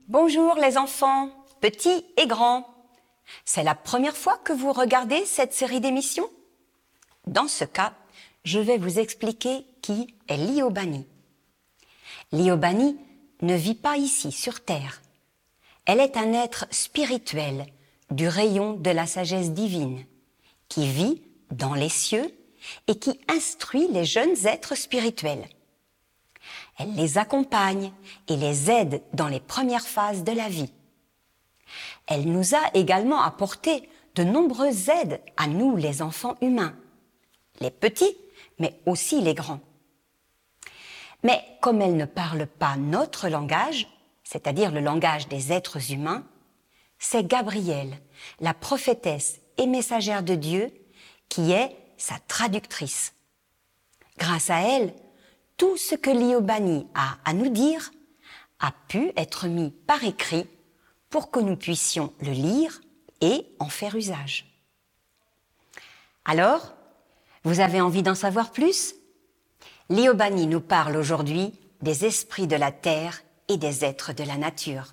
Bonjour les enfants, petits et grands. C'est la première fois que vous regardez cette série d'émissions? Dans ce cas, je vais vous expliquer qui est Liobani. Liobani ne vit pas ici sur Terre. Elle est un être spirituel du rayon de la sagesse divine, qui vit dans les cieux et qui instruit les jeunes êtres spirituels. Elle les accompagne et les aide dans les premières phases de la vie. Elle nous a également apporté de nombreuses aides à nous, les enfants humains, les petits, mais aussi les grands. Mais comme elle ne parle pas notre langage, c'est-à-dire le langage des êtres humains, c'est Gabrielle, la prophétesse et messagère de Dieu, qui est sa traductrice. Grâce à elle, tout ce que Liobani a à nous dire a pu être mis par écrit pour que nous puissions le lire et en faire usage. Alors, vous avez envie d'en savoir plus? Liobani nous parle aujourd'hui des esprits de la terre et des êtres de la nature.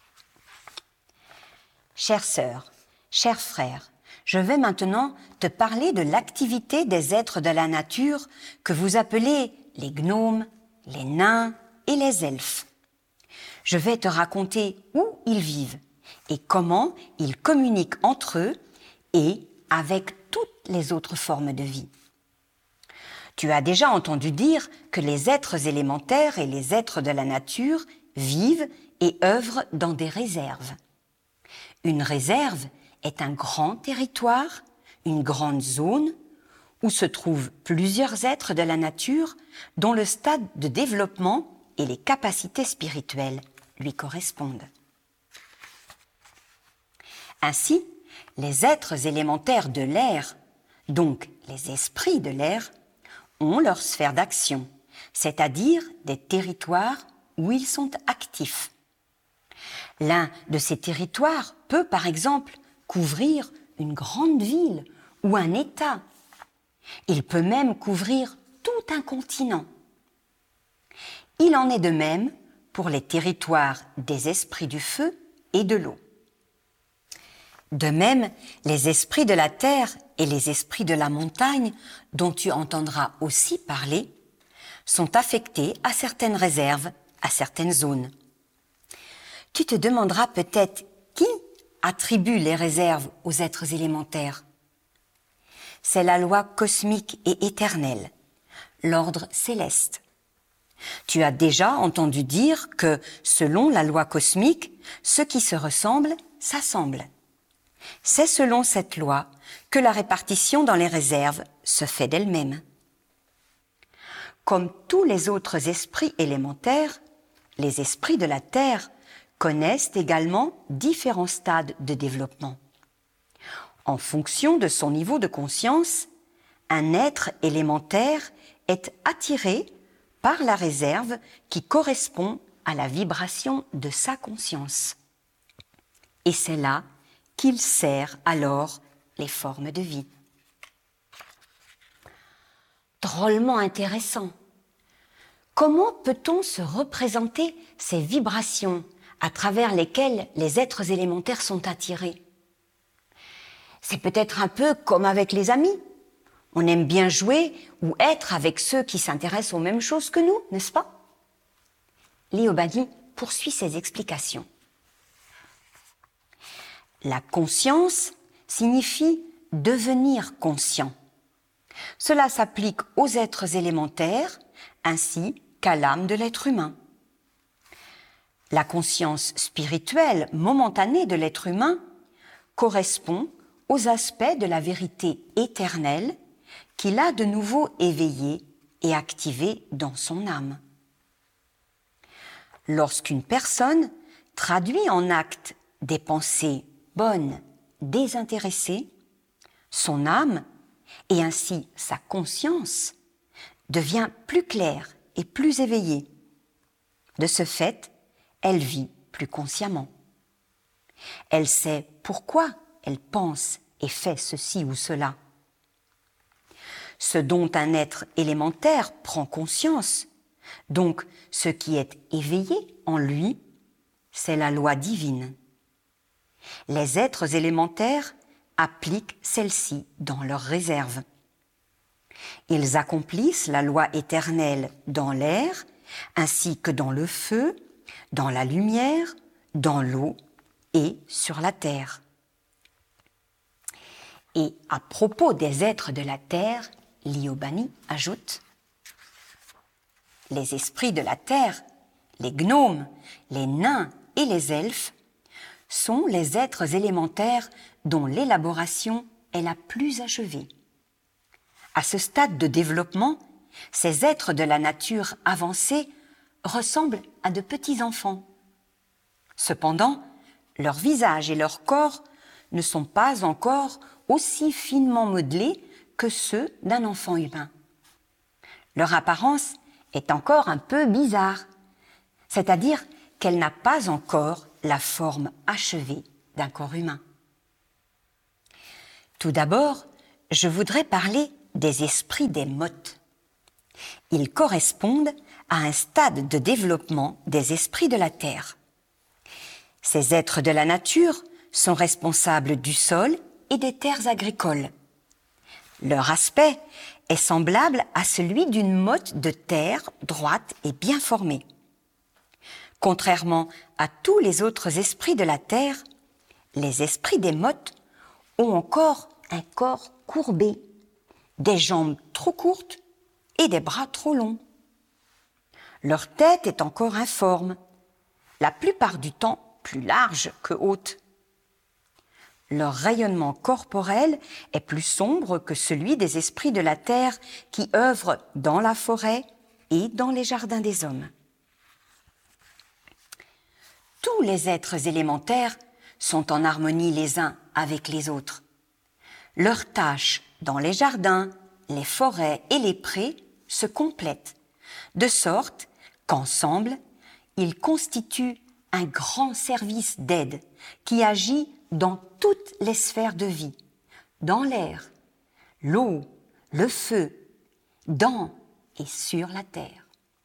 Chères sœurs, chers frères, je vais maintenant te parler de l'activité des êtres de la nature que vous appelez les gnomes, les nains et les elfes. Je vais te raconter où ils vivent et comment ils communiquent entre eux et avec toutes les autres formes de vie. Tu as déjà entendu dire que les êtres élémentaires et les êtres de la nature vivent et œuvrent dans des réserves. Une réserve est un grand territoire, une grande zone où se trouvent plusieurs êtres de la nature dont le stade de développement et les capacités spirituelles lui correspondent. Ainsi, les êtres élémentaires de l'air, donc les esprits de l'air, ont leur sphère d'action, c'est-à-dire des territoires où ils sont actifs. L'un de ces territoires peut, par exemple, couvrir une grande ville ou un État. Il peut même couvrir tout un continent. Il en est de même pour les territoires des esprits du feu et de l'eau. De même, les esprits de la terre et les esprits de la montagne, dont tu entendras aussi parler, sont affectés à certaines réserves, à certaines zones. Tu te demanderas peut-être qui attribue les réserves aux êtres élémentaires. C'est la loi cosmique et éternelle, l'ordre céleste. Tu as déjà entendu dire que, selon la loi cosmique, ce qui se ressemble s'assemble. C'est selon cette loi que la répartition dans les réserves se fait d'elle-même. Comme tous les autres esprits élémentaires, les esprits de la terre connaissent également différents stades de développement. En fonction de son niveau de conscience, un être élémentaire est attiré par la réserve qui correspond à la vibration de sa conscience. Et c'est là qu'il sert alors les formes de vie. Drôlement intéressant. Comment peut-on se représenter ces vibrations à travers lesquelles les êtres élémentaires sont attirés? C'est peut-être un peu comme avec les amis. On aime bien jouer ou être avec ceux qui s'intéressent aux mêmes choses que nous, n'est-ce pas? Liobani poursuit ses explications. La conscience signifie devenir conscient. Cela s'applique aux êtres élémentaires ainsi qu'à l'âme de l'être humain. La conscience spirituelle momentanée de l'être humain correspond aux aspects de la vérité éternelle qu'il a de nouveau éveillé et activé dans son âme. Lorsqu'une personne traduit en actes des pensées bonnes, désintéressées, son âme, et ainsi sa conscience, devient plus claire et plus éveillée. De ce fait, elle vit plus consciemment. Elle sait pourquoi elle pense et fait ceci ou cela. Ce dont un être élémentaire prend conscience, donc ce qui est éveillé en lui, c'est la loi divine. Les êtres élémentaires appliquent celle-ci dans leurs réserves. Ils accomplissent la loi éternelle dans l'air, ainsi que dans le feu, dans la lumière, dans l'eau et sur la terre. Et à propos des êtres de la terre, Liobani ajoute: les esprits de la terre, les gnomes, les nains et les elfes sont les êtres élémentaires dont l'élaboration est la plus achevée. À ce stade de développement, ces êtres de la nature avancée ressemblent à de petits enfants. Cependant, leur visage et leur corps ne sont pas encore aussi finement modelés que ceux d'un enfant humain. Leur apparence est encore un peu bizarre, c'est-à-dire qu'elle n'a pas encore la forme achevée d'un corps humain. Tout d'abord, je voudrais parler des esprits des mottes. Ils correspondent à un stade de développement des esprits de la terre. Ces êtres de la nature sont responsables du sol et des terres agricoles. Leur aspect est semblable à celui d'une motte de terre droite et bien formée. Contrairement à tous les autres esprits de la terre, les esprits des mottes ont encore un corps courbé, des jambes trop courtes et des bras trop longs. Leur tête est encore informe, la plupart du temps plus large que haute. Leur rayonnement corporel est plus sombre que celui des esprits de la terre qui œuvrent dans la forêt et dans les jardins des hommes. Tous les êtres élémentaires sont en harmonie les uns avec les autres. Leurs tâches dans les jardins, les forêts et les prés se complètent, de sorte qu'ensemble, ils constituent un grand service d'aide qui agit dans toutes les sphères de vie, dans l'air, l'eau, le feu, dans et sur la terre.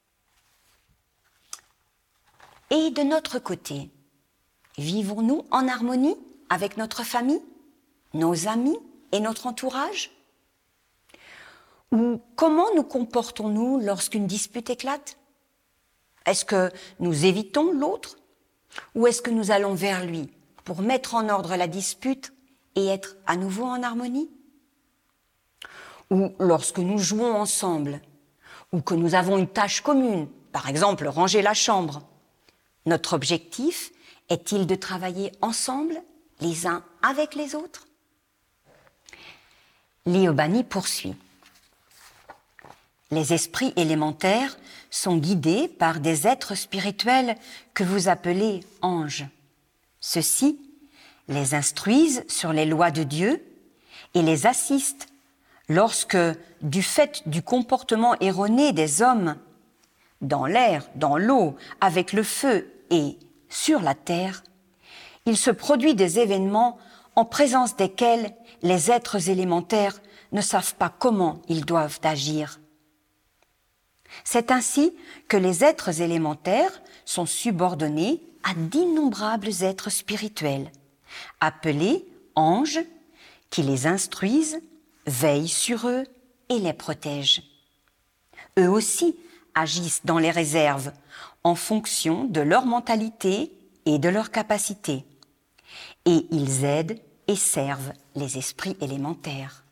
Et de notre côté, vivons-nous en harmonie avec notre famille, nos amis et notre entourage? Ou comment nous comportons-nous lorsqu'une dispute éclate? Est-ce que nous évitons l'autre? Ou est-ce que nous allons vers lui pour mettre en ordre la dispute et être à nouveau en harmonie? Ou lorsque nous jouons ensemble, ou que nous avons une tâche commune, par exemple ranger la chambre, notre objectif est-il de travailler ensemble, les uns avec les autres? Liobani poursuit. Les esprits élémentaires sont guidés par des êtres spirituels que vous appelez anges. Ceux-ci les instruisent sur les lois de Dieu et les assistent lorsque, du fait du comportement erroné des hommes, dans l'air, dans l'eau, avec le feu et sur la terre, il se produit des événements en présence desquels les êtres élémentaires ne savent pas comment ils doivent agir. C'est ainsi que les êtres élémentaires sont subordonnés à d'innombrables êtres spirituels, appelés anges, qui les instruisent, veillent sur eux et les protègent. Eux aussi agissent dans les réserves en fonction de leur mentalité et de leurs capacités, et ils aident et servent les esprits élémentaires.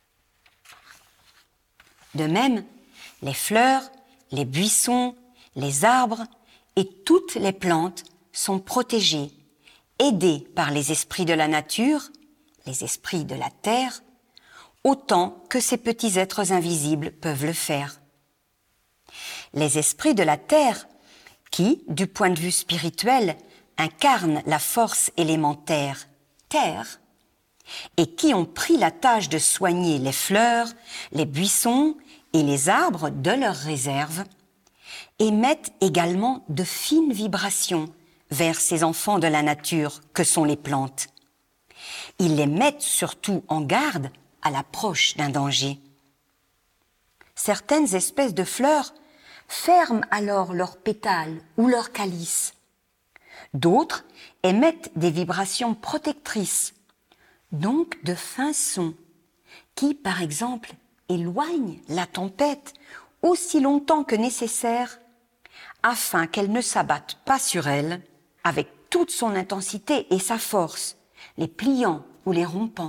De même, les fleurs, les buissons, les arbres et toutes les plantes sont protégés, aidés par les esprits de la nature, les esprits de la terre, autant que ces petits êtres invisibles peuvent le faire. Les esprits de la terre, qui, du point de vue spirituel, incarnent la force élémentaire terre, et qui ont pris la tâche de soigner les fleurs, les buissons et les arbres de leurs réserves, émettent également de fines vibrations vers ces enfants de la nature que sont les plantes. Ils les mettent surtout en garde à l'approche d'un danger. Certaines espèces de fleurs ferment alors leurs pétales ou leurs calices. D'autres émettent des vibrations protectrices, donc de fins sons, qui, par exemple, éloignent la tempête aussi longtemps que nécessaire, afin qu'elle ne s'abatte pas sur elle avec toute son intensité et sa force, les pliant ou les rompant.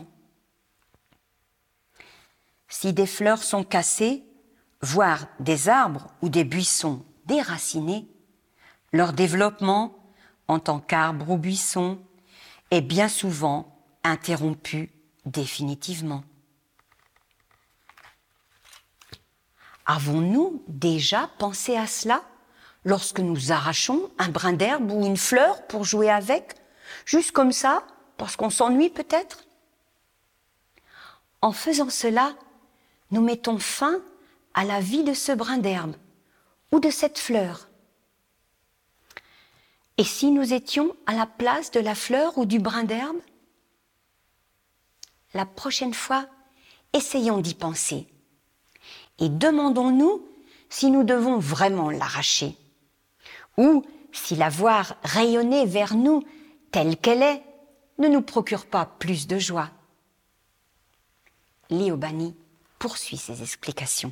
Si des fleurs sont cassées, voire des arbres ou des buissons déracinés, leur développement, en tant qu'arbre ou buisson, est bien souvent interrompu définitivement. Avons-nous déjà pensé à cela lorsque nous arrachons un brin d'herbe ou une fleur pour jouer avec, juste comme ça, parce qu'on s'ennuie peut-être? En faisant cela, nous mettons fin à la vie de ce brin d'herbe ou de cette fleur. Et si nous étions à la place de la fleur ou du brin d'herbe? La prochaine fois, essayons d'y penser. Et demandons-nous si nous devons vraiment l'arracher, ou si la voir rayonner vers nous telle qu'elle est ne nous procure pas plus de joie. Liobani poursuit ses explications.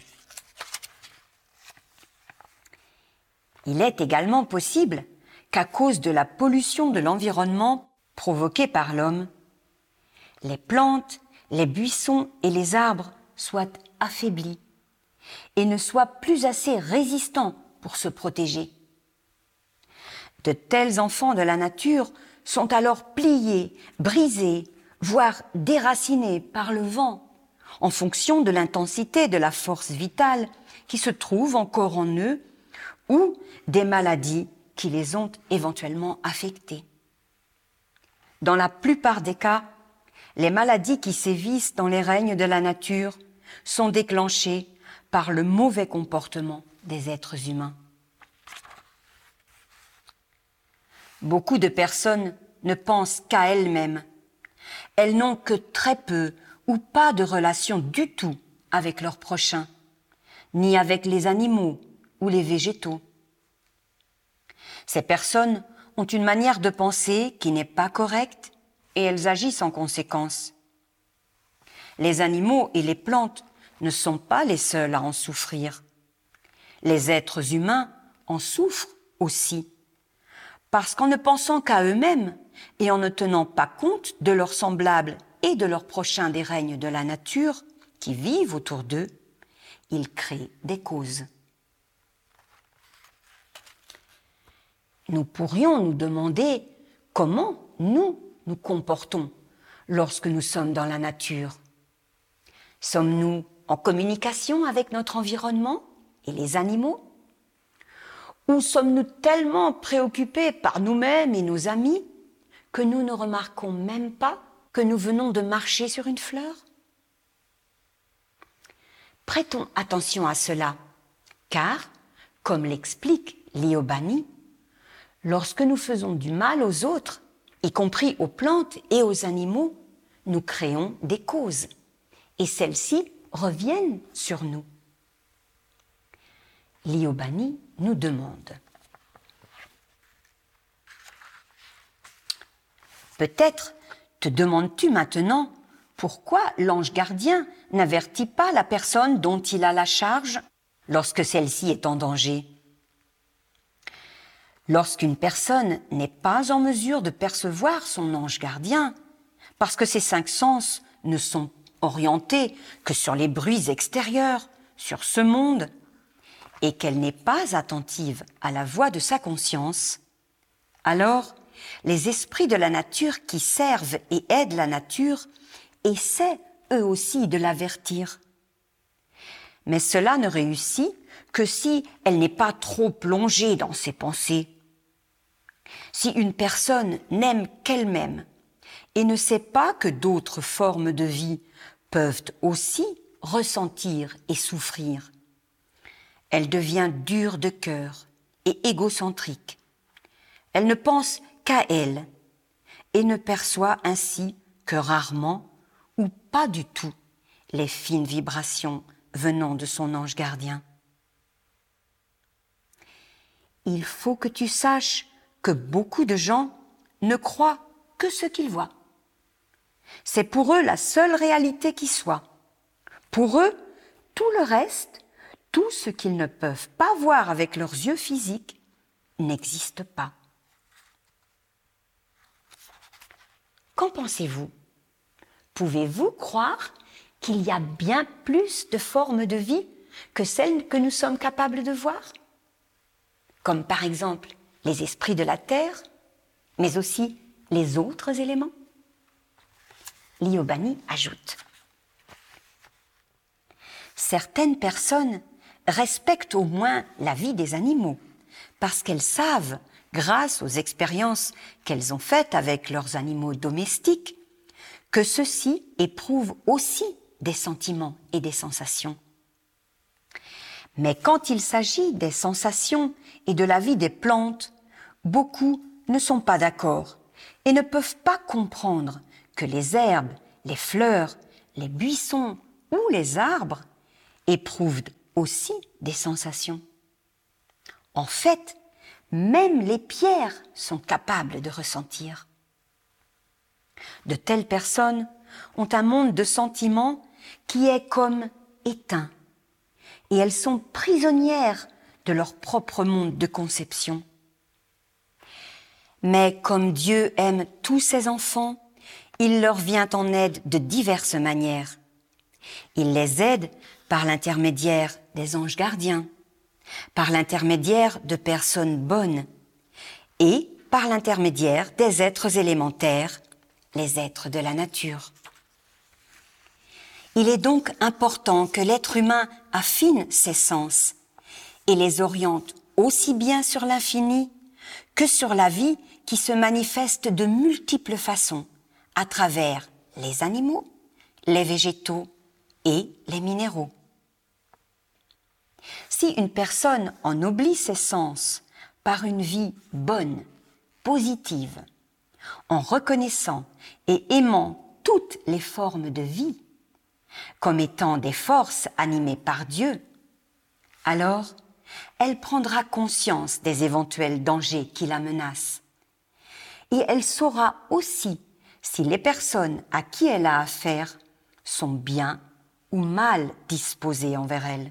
Il est également possible qu'à cause de la pollution de l'environnement provoquée par l'homme, les plantes, les buissons et les arbres soient affaiblis et ne soient plus assez résistants pour se protéger. De tels enfants de la nature sont alors pliés, brisés, voire déracinés par le vent, en fonction de l'intensité de la force vitale qui se trouve encore en eux ou des maladies qui les ont éventuellement affectés. Dans la plupart des cas, les maladies qui sévissent dans les règnes de la nature sont déclenchées par le mauvais comportement des êtres humains. Beaucoup de personnes ne pensent qu'à elles-mêmes. Elles n'ont que très peu ou pas de relation du tout avec leurs prochains, ni avec les animaux ou les végétaux. Ces personnes ont une manière de penser qui n'est pas correcte et elles agissent en conséquence. Les animaux et les plantes ne sont pas les seuls à en souffrir. Les êtres humains en souffrent aussi, parce qu'en ne pensant qu'à eux-mêmes et en ne tenant pas compte de leurs semblables et de leurs prochains des règnes de la nature qui vivent autour d'eux, ils créent des causes. Nous pourrions nous demander comment nous nous comportons lorsque nous sommes dans la nature. Sommes-nous en communication avec notre environnement et les animaux? Ou sommes-nous tellement préoccupés par nous-mêmes et nos amis que nous ne remarquons même pas que nous venons de marcher sur une fleur? Prêtons attention à cela, car, comme l'explique Liobani, lorsque nous faisons du mal aux autres, y compris aux plantes et aux animaux, nous créons des causes, et celles-ci reviennent sur nous. Liobani nous demande: peut-être te demandes-tu maintenant pourquoi l'ange gardien n'avertit pas la personne dont il a la charge lorsque celle-ci est en danger? Lorsqu'une personne n'est pas en mesure de percevoir son ange gardien, parce que ses 5 sens ne sont orientés que sur les bruits extérieurs, sur ce monde, et qu'elle n'est pas attentive à la voix de sa conscience, alors les esprits de la nature qui servent et aident la nature essaient eux aussi de l'avertir. Mais cela ne réussit que si elle n'est pas trop plongée dans ses pensées. Si une personne n'aime qu'elle-même et ne sait pas que d'autres formes de vie peuvent aussi ressentir et souffrir, elle devient dure de cœur et égocentrique. Elle ne pense qu'à elle et ne perçoit ainsi que rarement ou pas du tout les fines vibrations venant de son ange gardien. Il faut que tu saches que beaucoup de gens ne croient que ce qu'ils voient. C'est pour eux la seule réalité qui soit. Pour eux, tout le reste, tout ce qu'ils ne peuvent pas voir avec leurs yeux physiques, n'existe pas. Qu'en pensez-vous? Pouvez-vous croire qu'il y a bien plus de formes de vie que celles que nous sommes capables de voir? Comme par exemple les esprits de la terre, mais aussi les autres éléments? Liobani ajoute: certaines personnes respectent au moins la vie des animaux parce qu'elles savent, grâce aux expériences qu'elles ont faites avec leurs animaux domestiques, que ceux-ci éprouvent aussi des sentiments et des sensations. Mais quand il s'agit des sensations et de la vie des plantes, beaucoup ne sont pas d'accord et ne peuvent pas comprendre que les herbes, les fleurs, les buissons ou les arbres éprouvent aussi des sensations. En fait, même les pierres sont capables de ressentir. De telles personnes ont un monde de sentiments qui est comme éteint, et elles sont prisonnières de leur propre monde de conception. Mais comme Dieu aime tous ses enfants, il leur vient en aide de diverses manières. Il les aide par l'intermédiaire des anges gardiens, par l'intermédiaire de personnes bonnes et par l'intermédiaire des êtres élémentaires, les êtres de la nature. Il est donc important que l'être humain affine ses sens et les oriente aussi bien sur l'infini que sur la vie qui se manifeste de multiples façons à travers les animaux, les végétaux et les minéraux. Si une personne ennoblit ses sens par une vie bonne, positive, en reconnaissant et aimant toutes les formes de vie comme étant des forces animées par Dieu, alors elle prendra conscience des éventuels dangers qui la menacent. Et elle saura aussi si les personnes à qui elle a affaire sont bien ou mal disposées envers elle.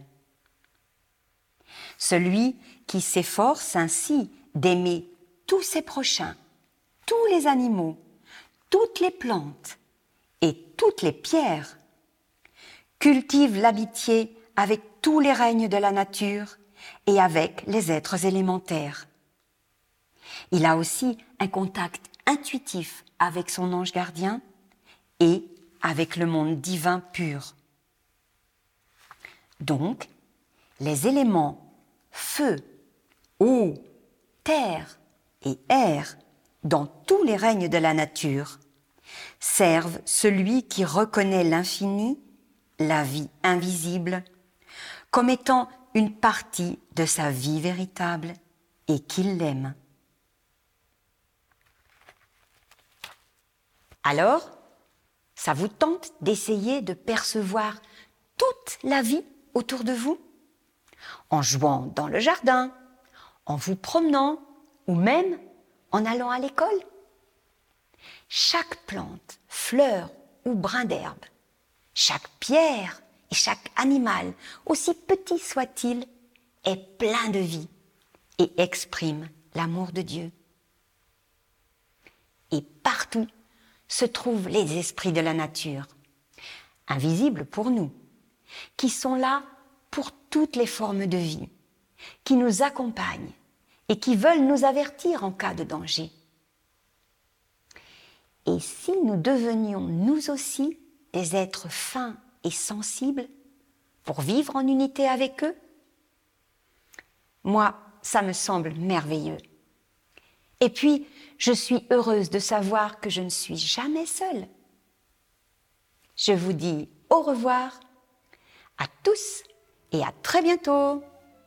Celui qui s'efforce ainsi d'aimer tous ses prochains, tous les animaux, toutes les plantes et toutes les pierres, cultive l'amitié avec tous les règnes de la nature et avec les êtres élémentaires. Il a aussi un contact intuitif avec son ange gardien et avec le monde divin pur. Donc, les éléments feu, eau, terre et air dans tous les règnes de la nature servent celui qui reconnaît l'infini, la vie invisible, comme étant une partie de sa vie véritable et qu'il l'aime. Alors, ça vous tente d'essayer de percevoir toute la vie autour de vous? En jouant dans le jardin, en vous promenant ou même en allant à l'école? Chaque plante, fleur ou brin d'herbe, chaque pierre et chaque animal, aussi petit soit-il, est plein de vie et exprime l'amour de Dieu. Et partout se trouvent les esprits de la nature, invisibles pour nous, qui sont là pour toutes les formes de vie, qui nous accompagnent et qui veulent nous avertir en cas de danger. Et si nous devenions nous aussi des êtres fins et sensibles pour vivre en unité avec eux? Moi, ça me semble merveilleux. Et puis, je suis heureuse de savoir que je ne suis jamais seule. Je vous dis au revoir à tous et à très bientôt.